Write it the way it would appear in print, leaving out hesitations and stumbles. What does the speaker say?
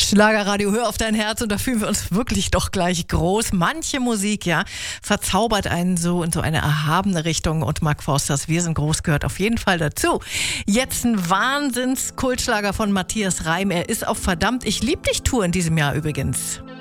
Schlagerradio, hör auf dein Herz, und da fühlen wir uns wirklich doch gleich groß. Manche Musik, ja, verzaubert einen so in so eine erhabene Richtung, und Mark Forsters Wir sind groß gehört auf jeden Fall dazu. Jetzt ein Wahnsinns-Kultschlager von Matthias Reim. Er ist auf Verdammt, ich lieb dich Tour in diesem Jahr übrigens.